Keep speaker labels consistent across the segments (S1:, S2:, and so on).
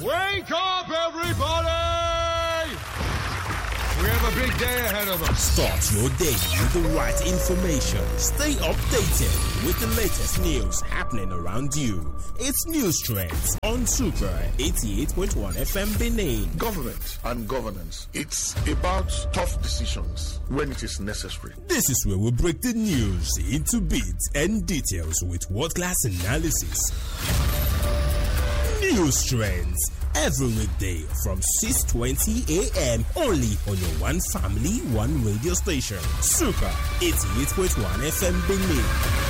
S1: Wake up, everybody! We have a big day ahead of us.
S2: Start your day with the right information. Stay updated with the latest news happening around you. It's News Trends on Super 88.1 FM Benin.
S3: Government and governance. It's about tough decisions when it is necessary.
S2: This is where we break the news into bits and details with world-class analysis. News Trends every weekday from 6:20 a.m. only on your one family, one radio station. Super 88.1 FM Benin.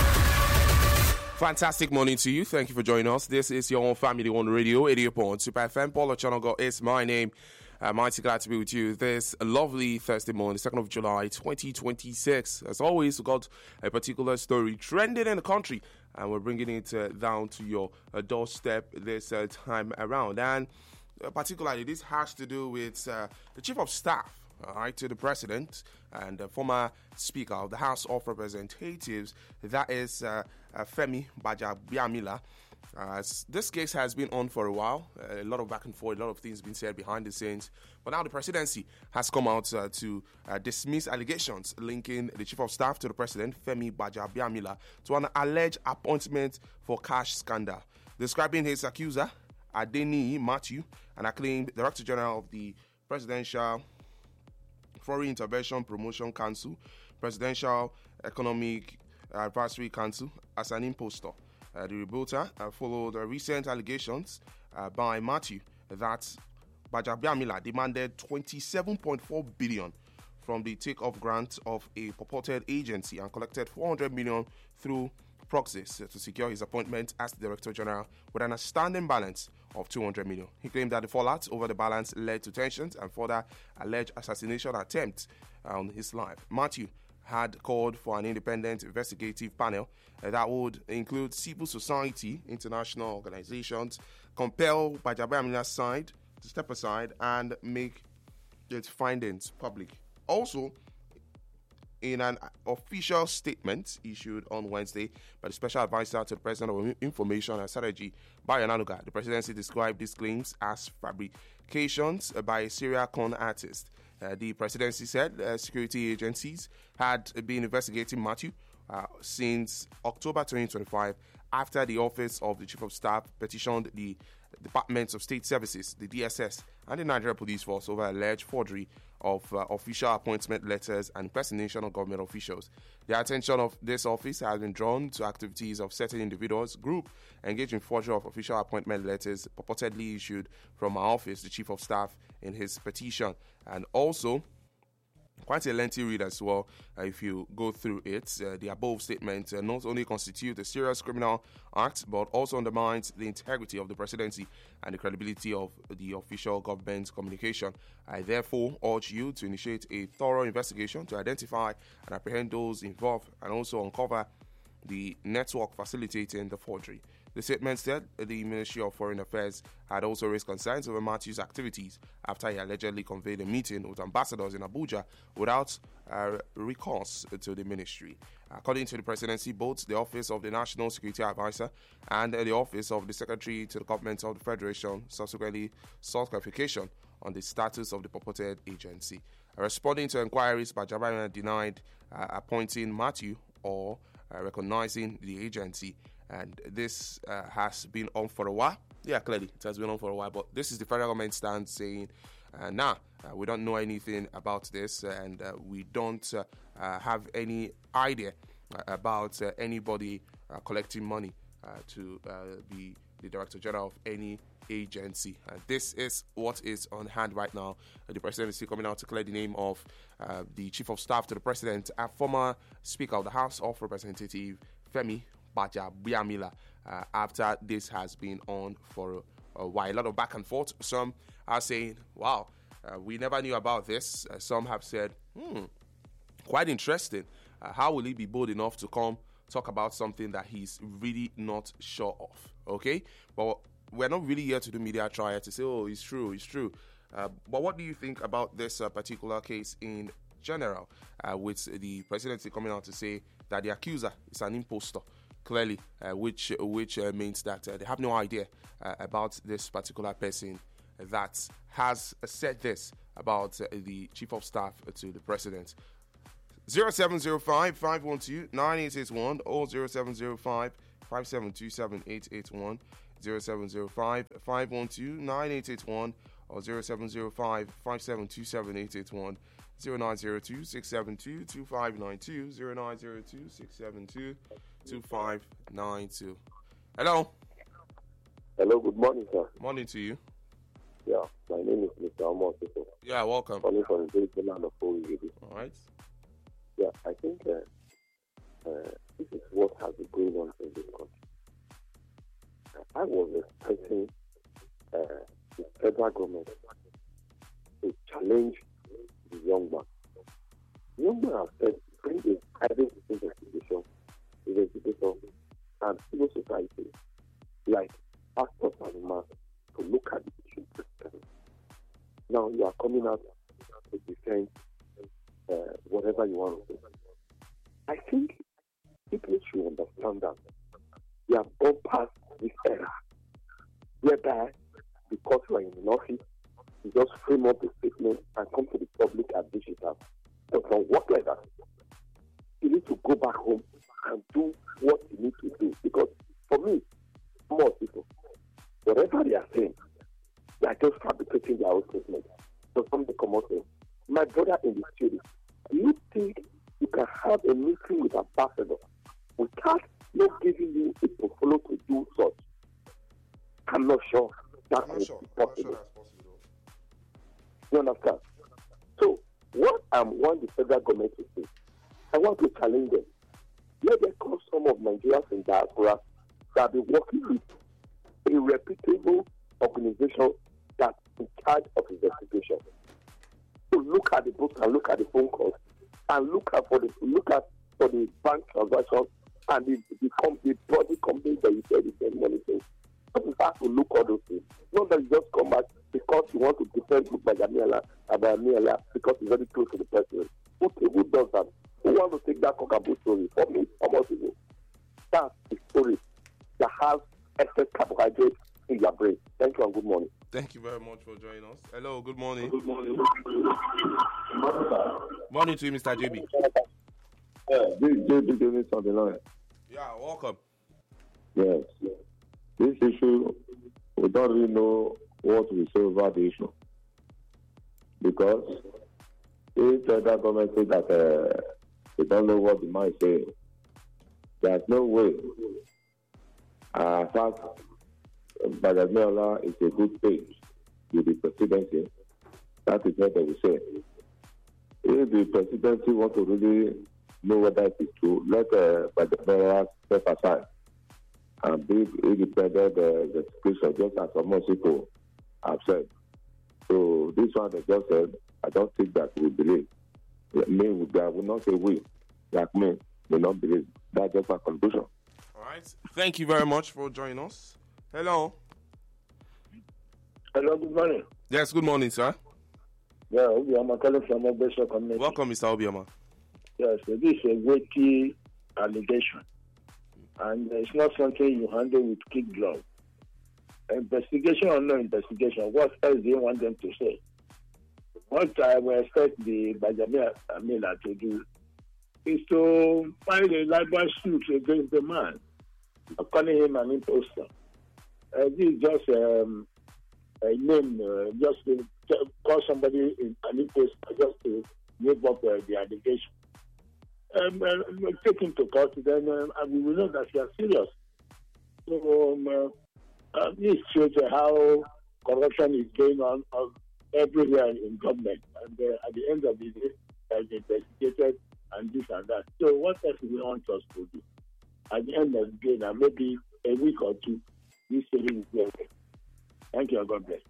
S4: Fantastic morning to you. Thank you for joining us. This is your own family on radio, 88.1 Super FM. Paulo Chanogo is my name. Mighty glad to be with you this lovely Thursday morning, 2nd of July, 2026. As always, we've got a particular story trending in the country, and we're bringing it down to your doorstep this time around. And particularly, this has to do with the Chief of Staff, to the President and former Speaker of the House of Representatives, that is Femi Gbajabiamila. This case has been on for a while, a lot of back and forth, a lot of things been said behind the scenes, but now the presidency has come out to dismiss allegations linking the Chief of Staff to the President, Femi Gbajabiamila, to an alleged appointment for cash scandal. Describing his accuser, Adeniyi Matthew, an acclaimed Director General of the Presidential Foreign Intervention Promotion Council, Presidential Economic Advisory Council, as an impostor. The rebuttal followed recent allegations by Matthew that Gbajabiamila demanded 27.4 billion from the take-off grant of a purported agency and collected 400 million through proxies to secure his appointment as the Director General with an outstanding balance of 200 million. He claimed that the fallout over the balance led to tensions and further alleged assassination attempts on his life. Matthew had called for an independent investigative panel that would include civil society, international organizations, compel Gbajabiamila's side to step aside and make its findings public. Also, in an official statement issued on Wednesday by the Special Advisor to the President of Information and Strategy, Bayo Onanuga, the presidency described these claims as fabrications by a serial con artist. The presidency said security agencies had been investigating Matthew since October 2025 after the Office of the Chief of Staff petitioned the Department of State Services, the DSS, and the Nigeria Police Force over alleged forgery of official appointment letters and impersonation of government officials. The attention of this office has been drawn to activities of certain individuals, group engaged in forgery of official appointment letters purportedly issued from our office, the Chief of Staff, in his petition. And also, quite a lengthy read as well. If you go through it, the above statement not only constitutes a serious criminal act, but also undermines the integrity of the presidency and the credibility of the official government's communication. I therefore urge you to initiate a thorough investigation to identify and apprehend those involved and also uncover the network facilitating the forgery. The statement said the Ministry of Foreign Affairs had also raised concerns over Matthew's activities after he allegedly convened a meeting with ambassadors in Abuja without recourse to the ministry. According to the presidency, both the Office of the National Security Advisor and the Office of the Secretary to the Government of the Federation subsequently sought clarification on the status of the purported agency. Responding to inquiries, Gbajabiamila denied appointing Matthew or recognizing the agency. And this has been on for a while. Yeah, clearly, it has been on for a while. But this is the federal government stance saying, we don't know anything about this, and we don't have any idea about anybody collecting money to be the Director General of any agency. This is what is on hand right now. The President is still coming out to clear the name of the Chief of Staff to the President, a former Speaker of the House of Representatives, Femi Gbajabiamila, after this has been on for a while. A lot of back and forth. Some are saying, wow, we never knew about this. Some have said, quite interesting. How will he be bold enough to come talk about something that he's really not sure of? Okay? But we're not really here to do media trial to say, oh, it's true. But what do you think about this particular case in general, with the presidency coming out to say that the accuser is an impostor? clearly, which means that they have no idea about this particular person that has said this about the chief of staff to the president. 0705-512-9881 or 0705-572-7881, 0705-512-9881 or 0705-572-7881, 0902-672-2592, 0902-672-2592. Hello.
S5: Hello, good morning, sir.
S4: Morning to you.
S5: Yeah, my name is Mr. Omar Sito.
S4: Yeah, welcome.
S5: Calling from the great land of Owerri.
S4: All right.
S5: Yeah, I think this is what has been going on in this country. I was expecting the federal government to challenge the young man. The young man has said, bring a private investigation and civil society, like pastors and imams, to look at the issue. Now you are coming out to defend whatever you want to do. I think people should understand that we have gone past this era whereby because you are in an office, you just frame up a statement and come to the public and dish it out. It doesn't work like that. You need to go back home and do what you need to do. Because for me, more people, whatever they are saying, they are just fabricating their own statement. So somebody come out and say, my brother in the studio, do you think you can have a meeting with ambassador without not giving you a portfolio to do such? I'm not sure that is possible. You understand? So, what I want the federal government to say, I want to challenge them. Let them call some of Nigerians in diaspora that have been working with a reputable organization that's in charge of investigation. To look at the books and look at the phone calls and look for the bank transactions and the body companies that you said you send money to. You have to look at those things. Not that you just come back because you want to defend Bajamiela because he's very close to the president. Okay, who does that? Who wants to take that cockaboo story? For me, almost ago. That's the story that has excess carbohydrates in your brain. Thank you and good morning.
S4: Thank you very much for joining us. Hello, good morning.
S5: Good morning.
S4: Morning to you, Mr. JB.
S5: This is JB on the line.
S4: Yeah, welcome.
S5: Yes. This issue, we don't really know what we say about the issue. Because if the government says that they don't know what the man is saying, there's no way. In fact, Bajamiela is a good page with the presidency. That is what they will say. If the presidency wants to really know whether it is true, let Bajamiela step aside and be independent investigation, just as some people have said. So this one they just said, I don't think that we believe. I will not say we, like me, will not believe. That's just a conclusion.
S4: All right. Thank you very much for joining us. Hello.
S5: Hello, good morning.
S4: Yes, good morning, sir.
S5: Yeah, Obiama calling from Obesha Community.
S4: Welcome, Mr. Obiama.
S5: Yes, this is a weighty allegation. And it's not something you handle with kid glove. Investigation or no investigation, what else do you want them to say? What I will expect the Bajamiela to do is to file a libel suit against the man, calling him an imposter. This is just a name, just to call somebody an imposter, just to give up the allegation. Take him to court, then we will know that you are serious. So this shows how corruption is going on everywhere in government, and at the end of the day, has been investigated and this and that. So what else do we want us to do? At the end of the day, now maybe a week or two, this story will be over. Thank you and God bless.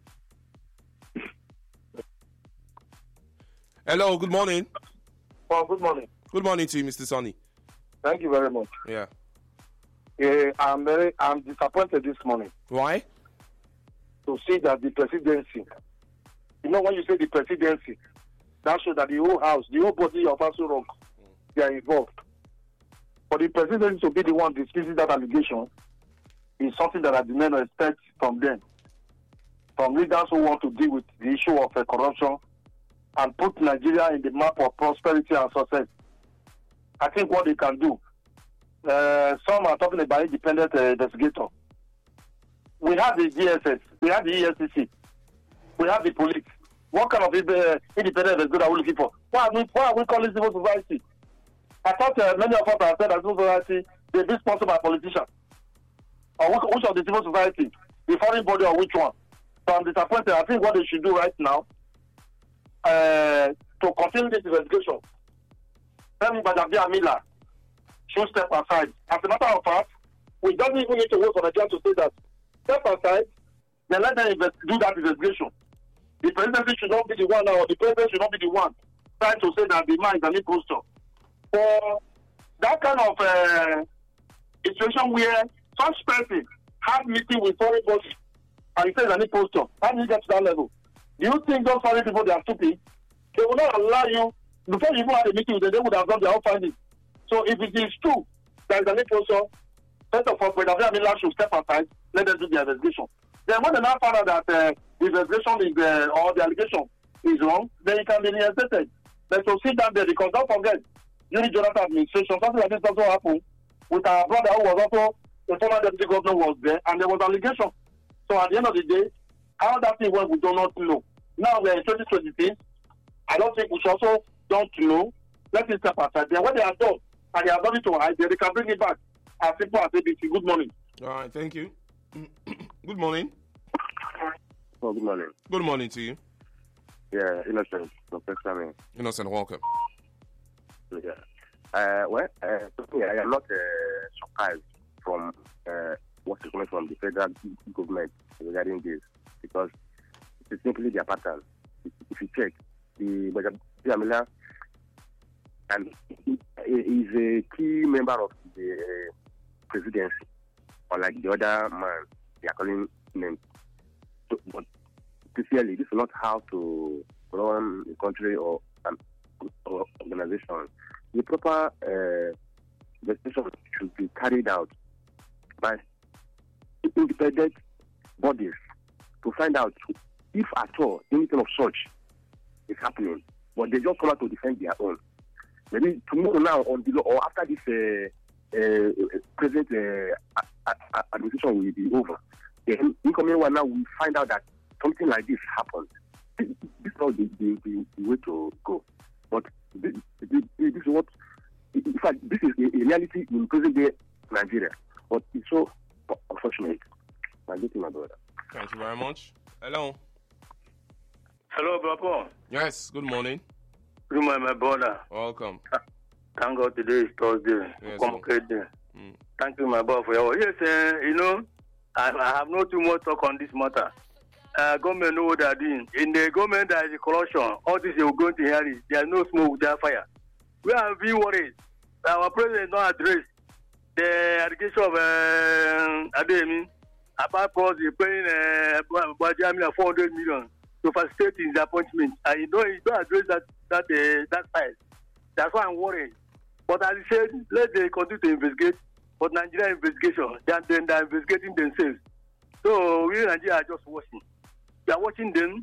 S4: Hello, good morning.
S5: Oh, good morning.
S4: Good morning to you, Mr. Sonny.
S5: Thank you very much.
S4: Yeah.
S5: I'm disappointed this morning.
S4: Why?
S5: To see that the presidency, when you say the presidency, that shows that the whole house, the whole body of Aso Rock, they are involved.
S6: for the presidency to be the one dismissing that allegation is something that I do not expect from them. From leaders who want to deal with the issue of corruption and put Nigeria in the map of prosperity and success. I think what they can do. Some are talking about independent investigator. We have the DSS, we have the ESCC, we have the police. What kind of independent investigator are we looking for? Why are we calling civil society? I thought many of us have said that civil society they be sponsored by politicians. Or which of the civil society? The foreign body or which one? So I'm disappointed. I think what they should do right now to continue this investigation. Tell me Badabia Miller should step aside. As a matter of fact, we don't even need to wait for Nigeria to say that. Step aside, then let them do that investigation. The presidency should not be the one now, or the president should not be the one trying to say that the man is an impostor. For that kind of situation where such person have meeting with foreign bodies and he says an impostor, how do you get to that level? Do you think those foreign people, they are stupid? They will not allow you, before you even have a meeting with them, they would have done their own findings. So if it is true that is an impostor, first of all, President Miller should step aside, let them do the investigation. Then when they now find out that the investigation is, or the allegation is wrong, then it can be reinstated. Then to sit down there, because don't forget, during Jonathan administration, something like this also happened with our brother who was also the former deputy governor was there, and there was allegation. So at the end of the day, how that thing went, we do not know. Now we're in 2026. I don't think we should also don't know. Let it step aside. Then when they are done, and they are ready to hide, they can bring it back as simple as ABC. Good morning.
S4: All right, thank you. Good morning.
S5: Oh, good morning.
S4: Good morning to you.
S5: Yeah, Innocent.
S4: Innocent, welcome.
S5: Yeah. I am not surprised from what is coming from the federal government regarding this, because it's simply their pattern. If you check, the Jamila and is a key member of the presidency, unlike the other man they are calling names. So, but clearly, this is not how to run a country or an organization. The proper investigation should be carried out by independent bodies to find out if at all anything of such is happening. But they just come out to defend their own. Maybe tomorrow now on the law or after this present administration will be over, the incoming one now will find out that something like this happened. This is not the way to go. But this is what, in fact, this is a reality in present day Nigeria. But it's so unfortunate. My brother.
S4: Thank you very much. Hello.
S7: Hello, Brother.
S4: Yes, good morning.
S7: Good morning, my brother.
S4: Welcome.
S7: Thank God today is Thursday.
S4: Yes,
S7: Thank you, my brother, for your yes. I have no too much talk on this matter. Government know what they are doing. In the government, there is corruption. All this you are going to hear is there is no smoke without fire. We are being worried. Our president not addressed the allegation of Ademi about us paying Bajamila 400 million to facilitate his appointment. And he don't address that side. That's why I'm worried. But as he said, let them continue to investigate. But Nigeria investigation, then they're investigating themselves. So we in Nigeria are just watching. We are watching them.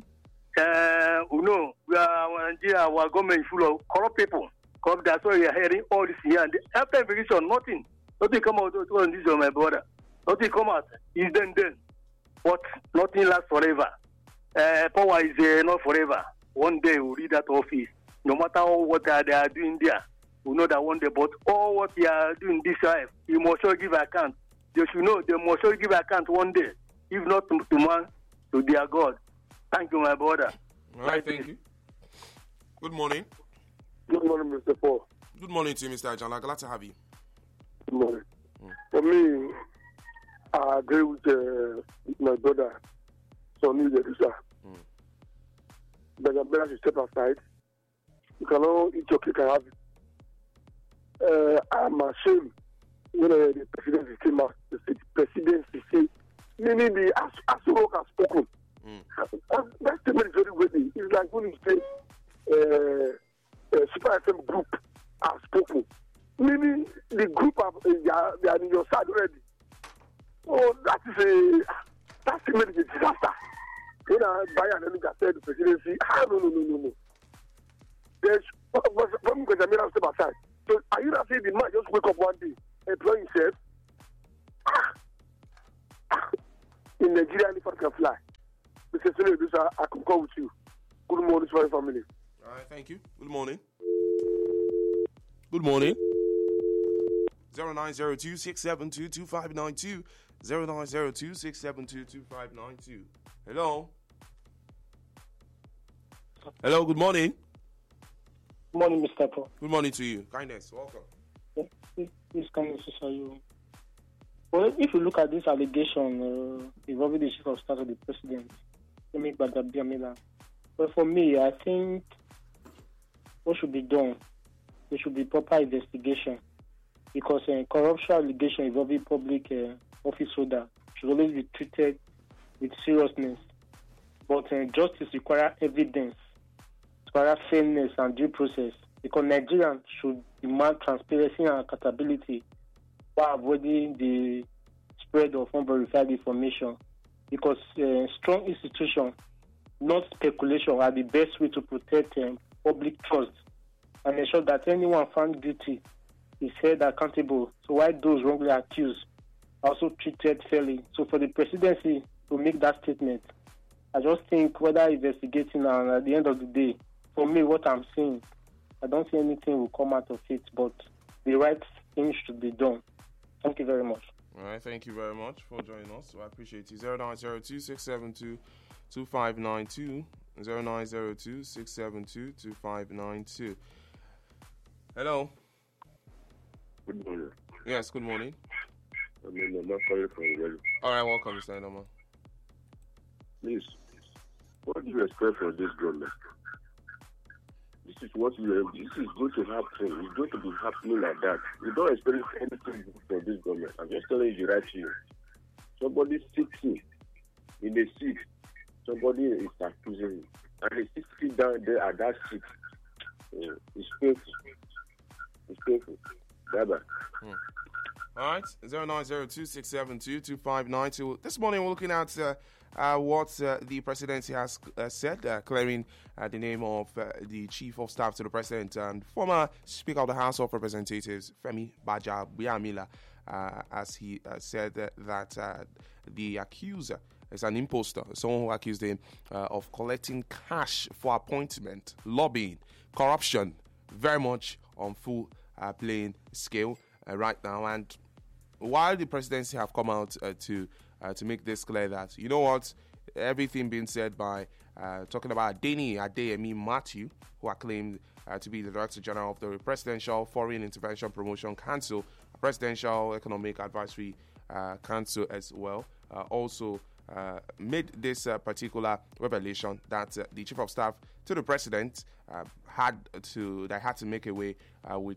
S7: We are Nigeria, our government is full of corrupt people. That's why we are hearing all this here. And after investigation, nothing come out on this, my brother. Nothing come out. It's done. But nothing lasts forever. Power is not forever. One day we'll leave that office. No matter what they are doing there, we know that one day. But all what they are doing this life, you must sure give account. They should know they must sure give account one day. If not to man, to their God. Thank you, my brother.
S4: All right, thank you. Good morning.
S6: Good morning, Mr. Paul.
S4: Good morning to you, Mr. Ajala. Glad to have you.
S6: Good morning. For me, I agree with my brother, Sonny Yerusa. But I'm better to step aside. You cannot eat your cake and have it. I'm ashamed when the presidency came out. The presidency said, meaning the Asurok has spoken. That statement is very weighty. It's like when you say Super FM group has spoken. Meaning the group have
S5: Bayern and said the presidency. No. There's from Gajamila step aside. So are you not saying the man just wake up one day, employ himself? In Nigeria, if I can fly. Mr. Senator, I can go with you. Good morning to my family.
S4: All right, thank you. Good morning. Good morning. 0902-672-2592. 0902-672-2592. Hello. Hello, good morning.
S8: Good morning, Mr. Paul.
S4: Good morning to you. Kindness, welcome.
S8: This kindness is for you. Well, if you look at this allegation involving the chief of staff of the president, Femi Gbadabiamila, well, for me, I think what should be done, there should be proper investigation, because corruption allegation involving public office holder should always be treated with seriousness. But justice requires evidence, requires fairness and due process, because Nigerians should demand transparency and accountability while avoiding the spread of unverified information, because strong institutions, not speculation, are the best way to protect public trust and ensure that anyone found guilty is held accountable. So while those wrongly accused are also treated fairly. So for the presidency to make that statement, I just think whether investigating and at the end of the day, for me, what I'm seeing, I don't see anything will come out of it, but the right thing should be done. Thank you very much.
S4: All right, thank you very much for joining us. So I appreciate you. 0902-672-2592. 0902-672-2592. Hello.
S5: Good morning.
S4: Yes, good morning.
S5: I'm calling from Wales.
S4: All right, welcome, Mr. Enoma.
S5: Please, what do you expect from this government? This is going to happen. It's going to be happening like that. We don't expect anything from this government. I'm just telling you right here. Somebody sitting in the seat, somebody is accusing him. And he sits down there at that seat. It's painful. It's painful. Bye-bye.
S4: All right, 0902-672-2592. This morning we're looking at what the presidency has said, clearing the name of the chief of staff to the president and former Speaker of the House of Representatives, Femi Gbadabiamila, as he said that the accuser is an imposter, someone who accused him of collecting cash for appointment, lobbying, corruption, very much on full playing scale right now. And while the presidency have come out to make this clear that, you know what, everything being said by talking about Adeyemi Matthew, who are claimed to be the Director General of the Presidential Foreign Intervention Promotion Council, Presidential Economic Advisory Council as well, also made this particular revelation that the Chief of Staff to the President had to make away with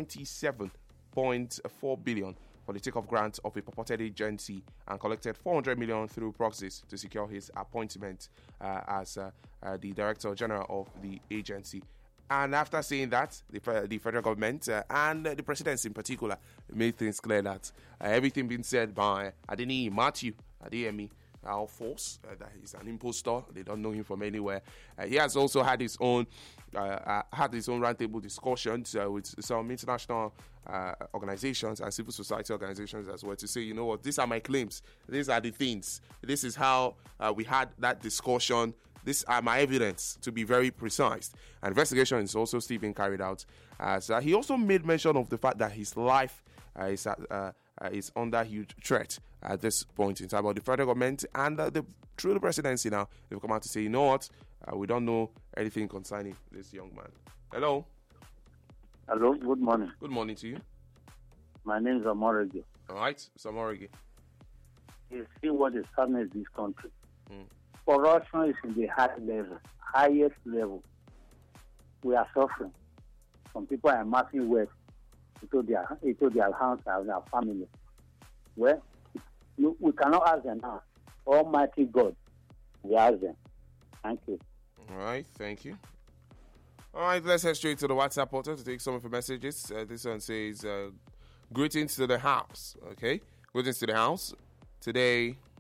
S4: 27.4 billion for the take-off grant of a purported agency and collected 400 million through proxies to secure his appointment as the Director General of the agency. And after saying that, the federal government and the presidency in particular made things clear that everything being said by Adeyemi are false, that he's an impostor. They don't know him from anywhere. He has also had his own roundtable discussions with some international organizations and civil society organizations as well to say, you know what, these are my claims. These are the things. This is how we had that discussion. These are my evidence, to be very precise. An investigation is also still being carried out. So he also made mention of the fact that his life is under huge threat at this point in time. About the federal government and through the presidency now, they've come out to say, you know what, we don't know anything concerning this young man. Hello.
S9: Hello, good morning.
S4: Good morning to you.
S9: My name is Amorigi.
S4: All right, Samorigi.
S9: You see what is happening in this country. Corruption is in the highest level. We are suffering. Some people are amassing wealth into their house and their family. Well, we cannot ask them now. Almighty God, we ask them. Thank you.
S4: All right, thank you. All right, let's head straight to the WhatsApp portal to take some of the messages. This one says, greetings to the house. Okay, greetings to the house. Today,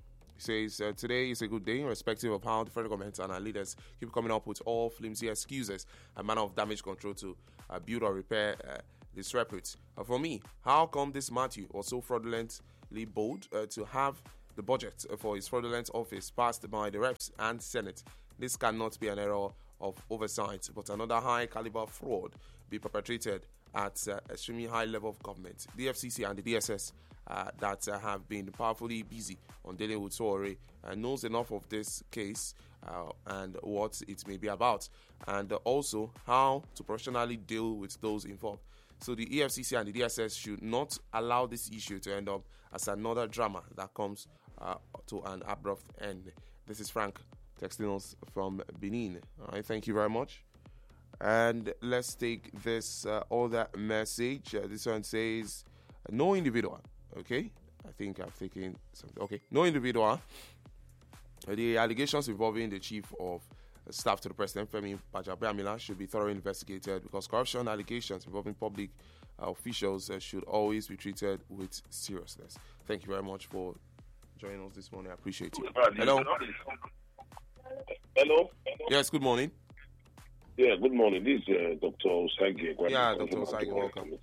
S4: says, today is a good day, irrespective of how the federal government and our leaders keep coming up with all flimsy excuses and manner of damage control to build or repair this repute. For me, how come this Matthew was so fraudulently bold to have the budget for his fraudulent office passed by the Reps and Senate? This cannot be an error of oversight, but another high-caliber fraud be perpetrated at extremely high level of government. The FCC and the DSS that have been powerfully busy on dealing with Sowore knows enough of this case and what it may be about, and also how to professionally deal with those involved. So the EFCC and the DSS should not allow this issue to end up as another drama that comes to an abrupt end. This is Frank texting us from Benin. All right, thank you very much. And let's take this other message. This one says, no individual. Okay, I think I've taken something. Okay, no individual. The allegations involving the chief of staff to the president, Femi Gbajabiamila, should be thoroughly investigated because corruption allegations involving public officials should always be treated with seriousness. Thank you very much for joining us this morning. I appreciate you. Hello.
S10: Hello.
S4: Yes. Good morning.
S10: Yeah. Good morning. This is Dr. Osage.
S4: Yeah, Dr. Osage. Welcome.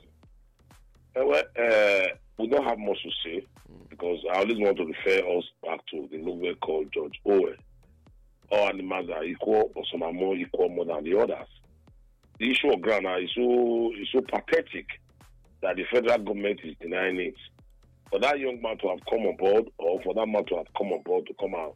S10: We don't have much to say because I always want to refer us back to the novel called George Orwell. All animals are equal, but some are more equal more than the others. The issue of Ghana is so pathetic that the federal government is denying it. For that young man to have come on board, or for that man to have come on board to come out,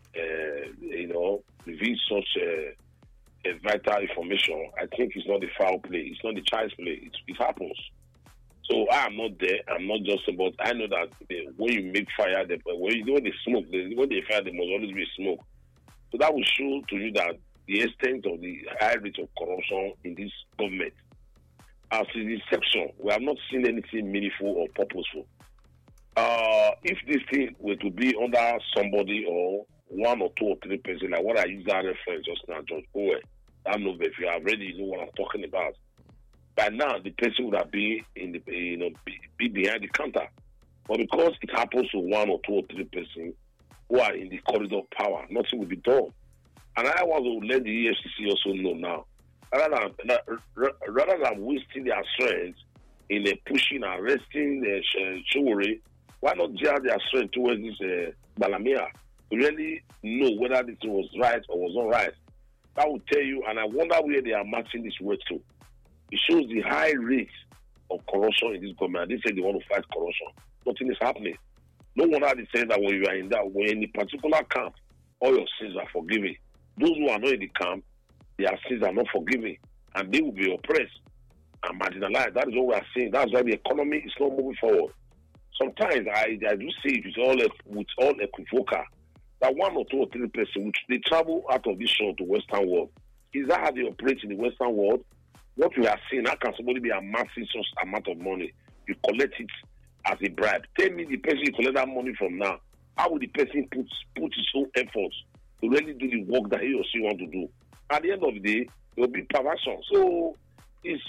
S10: reveal such a vital information, I think it's not the foul play. It's not the child's play. It happens. So I am not there. I'm not just about. I know that when you make fire, when they smoke, when they fire, there must always be smoke. So that will show to you that the extent of the high rate of corruption in this government. As in this section, we have not seen anything meaningful or purposeful. If this thing were to be under somebody or one or two or three persons, like what I used that reference just now, George Orwell, I don't know if you have already know what I'm talking about. By now, the person would have been be behind the counter. But because it happens to one or two or three persons who are in the corridor of power, nothing will be done. And I want to let the EFCC also know now, rather than wasting their strength in pushing and arresting Sowore, why not gel their strength towards this Balamia to really know whether this was right or was not right? That will tell you, and I wonder where they are matching this word to. It shows the high rate of corruption in this government. They say they want to fight corruption. Nothing is happening. No wonder they say that when you are in a particular camp, all your sins are forgiven. Those who are not in the camp, their sins are not forgiven, and they will be oppressed and marginalized. That is what we are saying. That's why the economy is not moving forward. Sometimes I do see it with all equivocal that one or two or three persons, which they travel out of this show to Western world. Is that how they operate in the Western world? What we are seeing, how can somebody be amassing such amount of money? You collect it as a bribe. Tell me the person you collect that money from now. How will the person put his own efforts to really do the work that he or she want to do? At the end of the day, there will be perversion. So it's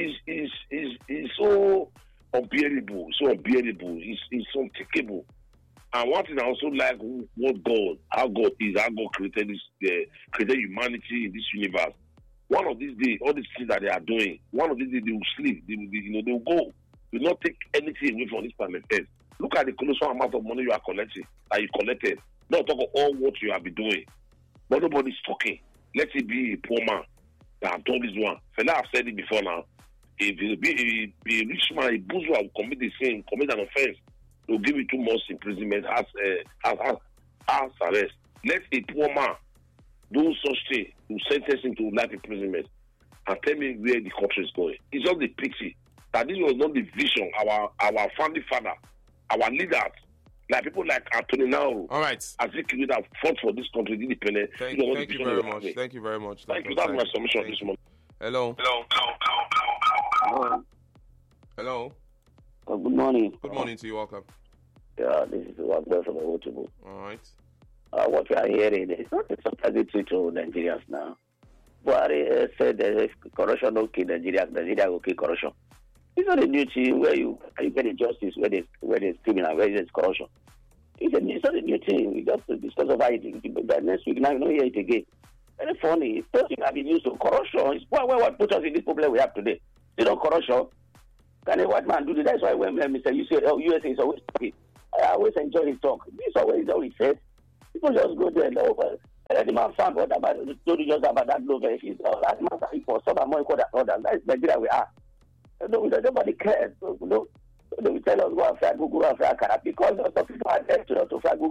S10: so unbearable, it's unthinkable. And one thing I also like how God created created humanity in this universe. One of these days, all these things that they are doing, one of these days they will sleep, they will go. They will not take anything away from this planet Earth. Look at the colossal amount of money you are collecting, that you collected. Not talk of all what you have been doing. But nobody's talking. Let it be a poor man that have done this one. Fela have said it before now. If it be a rich man, a bourgeois will commit an offense, they'll give you 2 months imprisonment as arrest. Let a poor man do such thing to sentence him to life imprisonment and tell me where the country is going. It's just the pity that this was not the vision our founding father, our leaders, like people like Anthony Nauru,
S4: all right,
S10: Azikiwe that fought for this country independent.
S4: Thank you very much. Thank you very much.
S10: Thank you. That's my submission this morning.
S4: Hello. Hello.
S11: Good morning.
S4: Good morning to you. Welcome.
S11: Yeah, this is Wagner from Owotubu.
S4: All right.
S11: What we are hearing is not surprising to Nigerians now. Buhari said there is corruption will kill Nigeria will kill corruption. It's not a new thing where you get injustice, where there's criminal, where there's corruption. It's not a new thing. We just discuss about it. But next week, now you don't hear it again. Very funny. It's something I've been used to. Corruption is what put us in this problem we have today. You know, corruption. Can a white man do this? That's why when Mr. USA is always talking, I always enjoy his talk. This is always all he says. People just go there and over. And the man found out about the story just about that low version. That man for some are more equal than others. That's Nigeria we are. Nobody cares. They will tell us go after Google after Akara because lots of people are there to fly Google